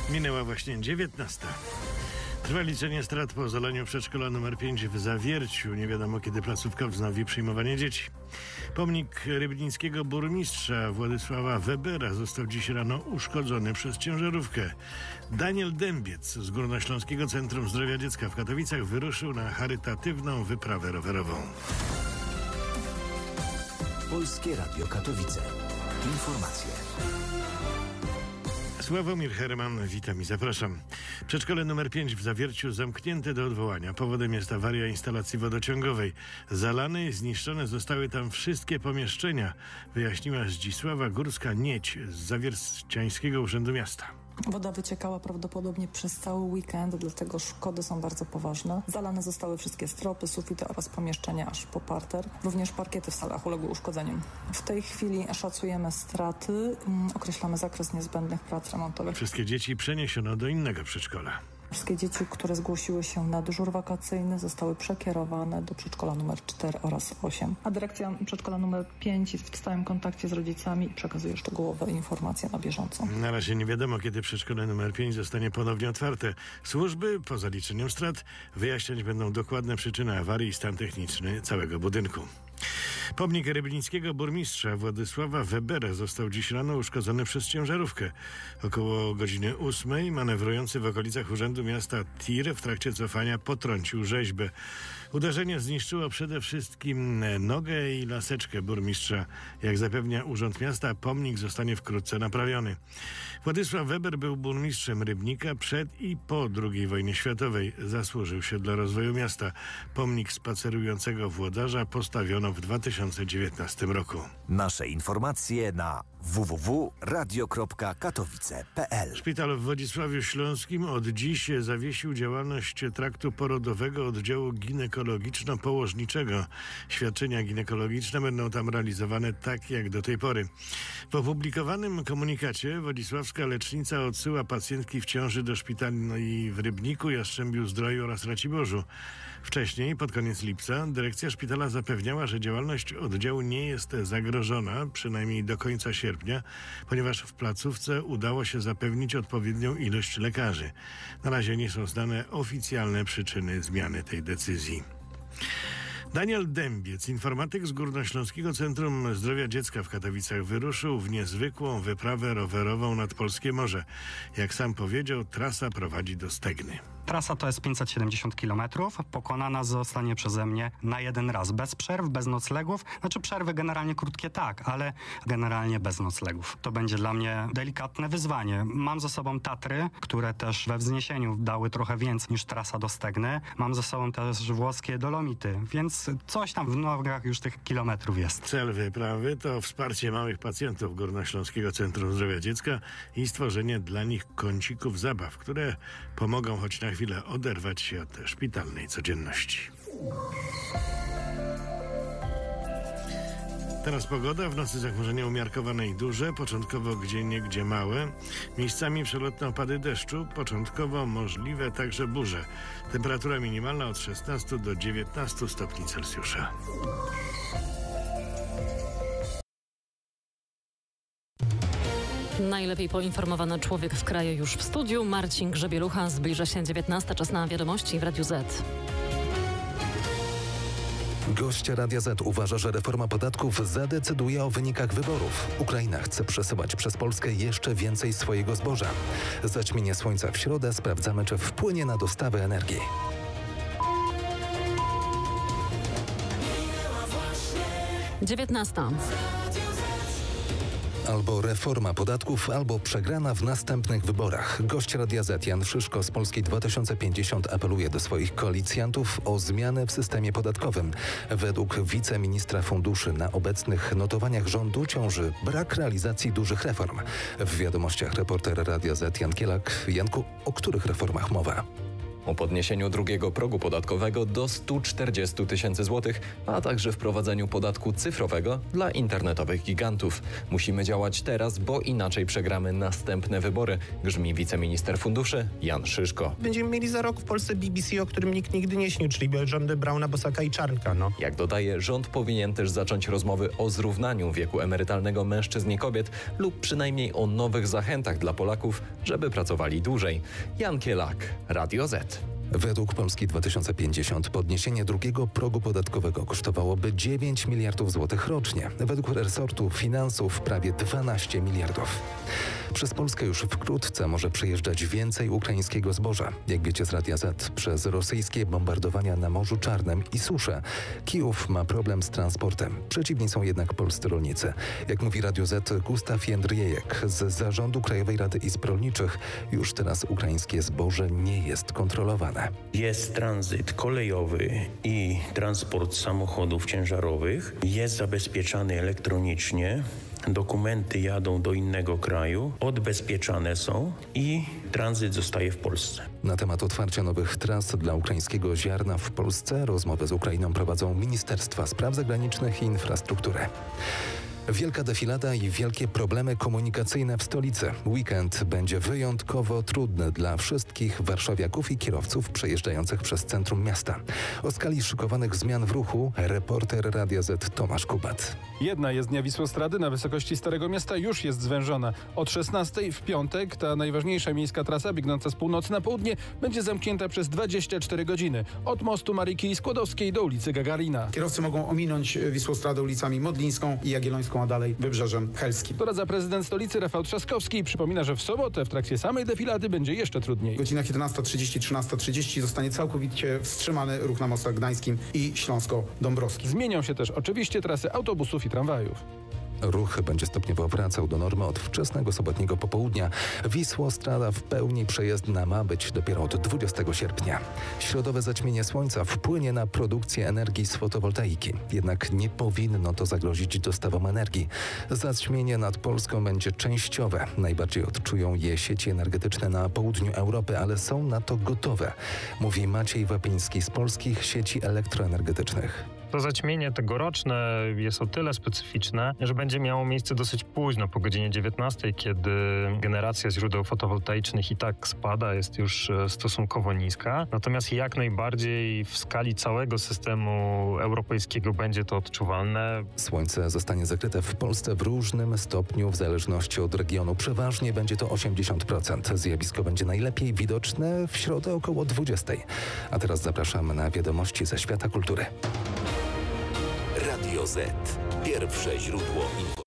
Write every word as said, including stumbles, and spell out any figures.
Minęła właśnie dziewiętnasta. Trwa liczenie strat po zalaniu przedszkola nr pięć w Zawierciu. Nie wiadomo, kiedy placówka wznowi przyjmowanie dzieci. Pomnik rybnickiego burmistrza Władysława Webera został dziś rano uszkodzony przez ciężarówkę. Daniel Dębiec z Górnośląskiego Centrum Zdrowia Dziecka w Katowicach wyruszył na charytatywną wyprawę rowerową. Polskie Radio Katowice. Informacje. Sławomir Herman, witam i zapraszam. Przedszkole nr pięć w Zawierciu zamknięte do odwołania. Powodem jest awaria instalacji wodociągowej. Zalane i zniszczone zostały tam wszystkie pomieszczenia, wyjaśniła Zdzisława Górska-Nieć z Zawierciańskiego Urzędu Miasta. Woda wyciekała prawdopodobnie przez cały weekend, dlatego szkody są bardzo poważne. Zalane zostały wszystkie stropy, sufity oraz pomieszczenia aż po parter. Również parkiety w salach uległy uszkodzeniom. W tej chwili szacujemy straty, określamy zakres niezbędnych prac remontowych. Wszystkie dzieci przeniesiono do innego przedszkola. Wszystkie dzieci, które zgłosiły się na dyżur wakacyjny, zostały przekierowane do przedszkola numer cztery oraz osiem. A dyrekcja przedszkola numer pięć jest w stałym kontakcie z rodzicami i przekazuje szczegółowe informacje na bieżąco. Na razie nie wiadomo, kiedy przedszkole numer pięć zostanie ponownie otwarte. Służby, po zaliczeniu strat, wyjaśniać będą dokładne przyczyny awarii i stan techniczny całego budynku. Pomnik rybnickiego burmistrza Władysława Webera został dziś rano uszkodzony przez ciężarówkę. Około godziny ósmej manewrujący w okolicach Urzędu Miasta tir w trakcie cofania potrącił rzeźbę. Uderzenie zniszczyło przede wszystkim nogę i laseczkę burmistrza. Jak zapewnia Urząd Miasta, pomnik zostanie wkrótce naprawiony. Władysław Weber był burmistrzem Rybnika przed i po drugiej wojnie światowej. Zasłużył się dla rozwoju miasta. Pomnik spacerującego włodarza postawiono w dwa tysiące dziewiętnastym roku. Nasze informacje na w w w kropka radio kropka katowice kropka p l. Szpital w Wodzisławiu Śląskim od dziś zawiesił działalność traktu porodowego oddziału ginekologiczno-położniczego. Świadczenia ginekologiczne będą tam realizowane tak jak do tej pory. W opublikowanym komunikacie wodzisławska lecznica odsyła pacjentki w ciąży do szpitali w Rybniku, Jastrzębiu-Zdroju oraz Raciborzu. Wcześniej, pod koniec lipca, dyrekcja szpitala zapewniała, że działalność oddziału nie jest zagrożona, przynajmniej do końca sierpnia, ponieważ w placówce udało się zapewnić odpowiednią ilość lekarzy. Na razie nie są znane oficjalne przyczyny zmiany tej decyzji. Daniel Dębiec, informatyk z Górnośląskiego Centrum Zdrowia Dziecka w Katowicach, wyruszył w niezwykłą wyprawę rowerową nad Polskie Morze. Jak sam powiedział, trasa prowadzi do Stegny. Trasa to jest pięćset siedemdziesiąt kilometrów. Pokonana zostanie przeze mnie na jeden raz. Bez przerw, bez noclegów. Znaczy przerwy generalnie krótkie tak, ale generalnie bez noclegów. To będzie dla mnie delikatne wyzwanie. Mam za sobą Tatry, które też we wzniesieniu dały trochę więcej niż trasa do Stegny. Mam za sobą też włoskie Dolomity, więc coś tam w nogach już tych kilometrów jest. Cel wyprawy to wsparcie małych pacjentów Górnośląskiego Centrum Zdrowia Dziecka i stworzenie dla nich kącików zabaw, które pomogą choć na chwilę oderwać się od szpitalnej codzienności. Teraz pogoda. W nocy zachmurzenie umiarkowane i duże, początkowo gdzieniegdzie małe. Miejscami przelotne opady deszczu, początkowo możliwe także burze. Temperatura minimalna od szesnastu do dziewiętnastu stopni Celsjusza. Najlepiej poinformowany człowiek w kraju już w studiu. Marcin Grzebielucha. Zbliża się dziewiętnasta. Czas na wiadomości w Radiu Z. Gość Radia Z uważa, że reforma podatków zadecyduje o wynikach wyborów. Ukraina chce przesyłać przez Polskę jeszcze więcej swojego zboża. Zaćmienie słońca w środę. Sprawdzamy, czy wpłynie na dostawę energii. dziewiętnasta. Albo reforma podatków, albo przegrana w następnych wyborach. Gość Radia Z Jan Szyszko z Polski dwa tysiące pięćdziesiąt apeluje do swoich koalicjantów o zmianę w systemie podatkowym. Według wiceministra funduszy na obecnych notowaniach rządu ciąży brak realizacji dużych reform. W wiadomościach reporter Radia Z Jan Kielak. Janku, o których reformach mowa? o podniesieniu drugiego progu podatkowego do stu czterdziestu tysięcy złotych, a także wprowadzeniu podatku cyfrowego dla internetowych gigantów. Musimy działać teraz, bo inaczej przegramy następne wybory, grzmi wiceminister funduszy Jan Szyszko. Będziemy mieli za rok w Polsce B B C, o którym nikt nigdy nie śnił, czyli rządy Brauna, Bosaka i Czarnka. No. Jak dodaje, rząd powinien też zacząć rozmowy o zrównaniu wieku emerytalnego mężczyzn i kobiet lub przynajmniej o nowych zachętach dla Polaków, żeby pracowali dłużej. Jan Kielak, Radio Z. Według Polski dwa tysiące pięćdziesiąt podniesienie drugiego progu podatkowego kosztowałoby dziewięć miliardów złotych rocznie. Według resortu finansów prawie dwanaście miliardów. Przez Polskę już wkrótce może przejeżdżać więcej ukraińskiego zboża. Jak wiecie z Radia Z, przez rosyjskie bombardowania na Morzu Czarnym i suszę Kijów ma problem z transportem. Przeciwni są jednak polscy rolnicy. Jak mówi Radio Z Gustaw Jędrzejek z Zarządu Krajowej Rady Izb Rolniczych, już teraz ukraińskie zboże nie jest kontrolowane. Jest tranzyt kolejowy i transport samochodów ciężarowych. Jest zabezpieczany elektronicznie. Dokumenty jadą do innego kraju, odbezpieczane są i tranzyt zostaje w Polsce. Na temat otwarcia nowych tras dla ukraińskiego ziarna w Polsce rozmowy z Ukrainą prowadzą Ministerstwa Spraw Zagranicznych i Infrastruktury. Wielka defilada i wielkie problemy komunikacyjne w stolicy. Weekend będzie wyjątkowo trudny dla wszystkich warszawiaków i kierowców przejeżdżających przez centrum miasta. O skali szykowanych zmian w ruchu reporter Radia Z Tomasz Kubat. Jedna jezdnia Wisłostrady na wysokości Starego Miasta już jest zwężona. Od szesnastej w piątek ta najważniejsza miejska trasa biegnąca z północy na południe będzie zamknięta przez dwadzieścia cztery godziny. Od mostu Maryki Skłodowskiej do ulicy Gagarina. Kierowcy mogą ominąć Wisłostradę ulicami Modlińską i Jagiellońską, a dalej Wybrzeżem Helskim. Doradza prezydent stolicy Rafał Trzaskowski i przypomina, że w sobotę w trakcie samej defilady będzie jeszcze trudniej. W godzinach jedenasta trzydzieści, trzynasta trzydzieści zostanie całkowicie wstrzymany ruch na mostach gdańskim i śląsko-dąbrowskim. Zmienią się też oczywiście trasy autobusów i tramwajów. Ruch będzie stopniowo wracał do normy od wczesnego sobotniego popołudnia. Wisłostrada w pełni przejezdna ma być dopiero od dwudziestego sierpnia. Środowe zaćmienie słońca wpłynie na produkcję energii z fotowoltaiki. Jednak nie powinno to zagrozić dostawom energii. Zaćmienie nad Polską będzie częściowe. Najbardziej odczują je sieci energetyczne na południu Europy, ale są na to gotowe, mówi Maciej Wapiński z Polskich Sieci Elektroenergetycznych. To zaćmienie tegoroczne jest o tyle specyficzne, że będzie miało miejsce dosyć późno, po godzinie dziewiętnastej, kiedy generacja źródeł fotowoltaicznych i tak spada, jest już stosunkowo niska. Natomiast jak najbardziej w skali całego systemu europejskiego będzie to odczuwalne. Słońce zostanie zakryte w Polsce w różnym stopniu w zależności od regionu. Przeważnie będzie to osiemdziesiąt procent. Zjawisko będzie najlepiej widoczne w środę około dwudziestej. A teraz zapraszamy na wiadomości ze świata kultury. Radio Z. Pierwsze źródło informacji.